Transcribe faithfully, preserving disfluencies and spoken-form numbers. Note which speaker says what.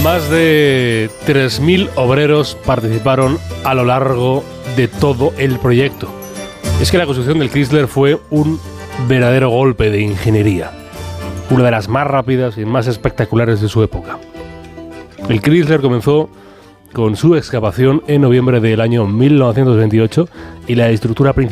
Speaker 1: Más de tres mil obreros participaron a lo largo de todo el proyecto. Es que la construcción del Chrysler fue un verdadero golpe de ingeniería, una de las más rápidas y más espectaculares de su época. El Chrysler comenzó con su excavación en noviembre del año mil novecientos veintiocho y la estructura principal